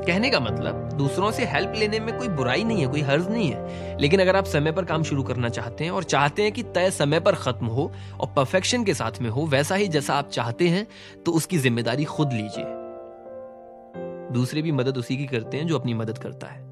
कहने का मतलब दूसरों से हेल्प लेने में कोई बुराई नहीं है, कोई हर्ज नहीं है, लेकिन अगर आप समय पर काम शुरू करना चाहते हैं और चाहते हैं कि तय समय पर खत्म हो और परफेक्शन के साथ में हो वैसा ही जैसा आप चाहते हैं, तो उसकी जिम्मेदारी खुद लीजिए। दूसरे भी मदद उसी की करते हैं जो अपनी मदद करता है।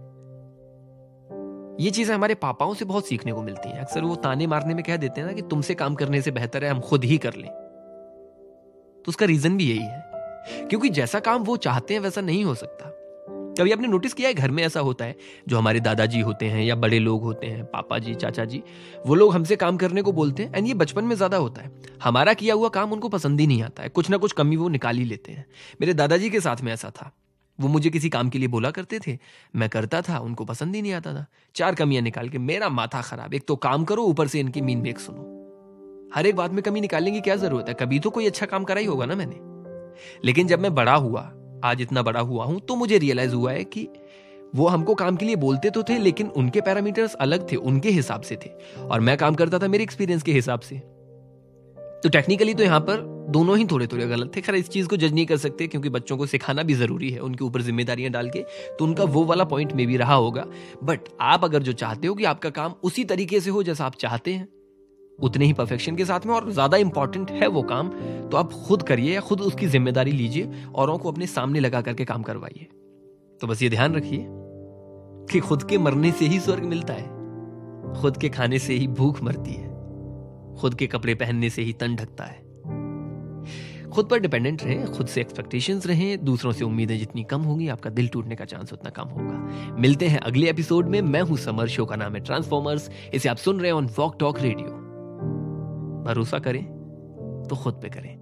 ये चीजें हमारे पापाओं से बहुत सीखने को मिलती हैं। अक्सर वो ताने मारने में कह देते हैं ना कि तुमसे काम करने से बेहतर है हम खुद ही कर लें। तो उसका रीजन भी यही है, क्योंकि जैसा काम वो चाहते हैं वैसा नहीं हो सकता। कभी आपने नोटिस किया है घर में ऐसा होता है, जो हमारे दादाजी होते हैं या बड़े लोग होते हैं, पापा जी, चाचा जी, वो लोग हमसे काम करने को बोलते हैं एंड ये बचपन में ज्यादा होता है। हमारा किया हुआ काम उनको पसंद ही नहीं आता है, कुछ ना कुछ कमी वो निकाल ही लेते हैं। मेरे दादाजी के साथ में ऐसा था, वो मुझे किसी काम के लिए बोला करते थे, मैं करता था, उनको पसंद ही नहीं आता था। 4 कमियां निकाल के मेरा माथा खराब, एक तो काम करो ऊपर से इनकी मीन मेक सुनो। हर एक बात में कमी निकालने की क्या जरूरत है, कभी तो कोई अच्छा काम करा ही होगा ना मैंने। लेकिन जब मैं बड़ा हुआ, आज इतना बड़ा हुआ हूं, तो मुझे रियलाइज हुआ है कि वो हमको काम के लिए बोलते तो थे, लेकिन उनके पैरामीटर्स अलग थे, उनके हिसाब से थे, और मैं काम करता था मेरे एक्सपीरियंस के हिसाब से। तो टेक्निकली तो यहां पर दोनों ही थोड़े थोड़े गलत थे। खैर इस चीज को जज नहीं कर सकते, क्योंकि बच्चों को सिखाना भी जरूरी है, उनके ऊपर जिम्मेदारियां डाल के, तो उनका वो वाला पॉइंट में भी रहा होगा। बट आप अगर जो चाहते हो कि आपका काम उसी तरीके से हो जैसा आप चाहते हैं, उतने ही परफेक्शन के साथ में, और ज्यादा इंपॉर्टेंट है वो काम, तो आप खुद करिए या खुद उसकी जिम्मेदारी लीजिए, औरों को अपने सामने लगा करके काम करवाइए। तो बस ये ध्यान रखिए कि खुद के मरने से ही स्वर्ग मिलता है, खुद के खाने से ही भूख मरती है, खुद के कपड़े पहनने से ही तन ढकता है। खुद पर डिपेंडेंट रहें, खुद से एक्सपेक्टेशंस रहें, दूसरों से उम्मीदें जितनी कम होंगी आपका दिल टूटने का चांस उतना कम होगा। मिलते हैं अगले एपिसोड में। मैं हूं समर, शो का नाम है ट्रांसफॉर्मर्स। इसे आप सुन रहे हैं ऑन वॉक टॉक रेडियो। भरोसा करें तो खुद पे करें।